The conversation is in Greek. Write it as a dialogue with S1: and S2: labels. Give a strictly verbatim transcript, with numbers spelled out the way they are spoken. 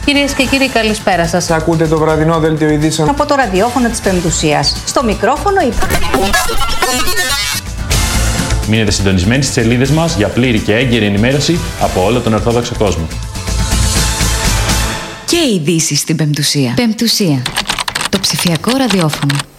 S1: Κυρίες και κύριοι, καλησπέρα σας.
S2: Ακούτε το βραδινό δελτίο ειδήσεων
S1: από το ραδιόφωνο της Πεμπτουσίας. Στο μικρόφωνο η...
S3: Μείνετε συντονισμένοι στις σελίδες μας για πλήρη και έγκαιρη ενημέρωση από όλο τον Ορθόδοξο κόσμο.
S4: Και ειδήσεις στην Πεμπτουσία. Πεμπτουσία. Το ψηφιακό ραδιόφωνο.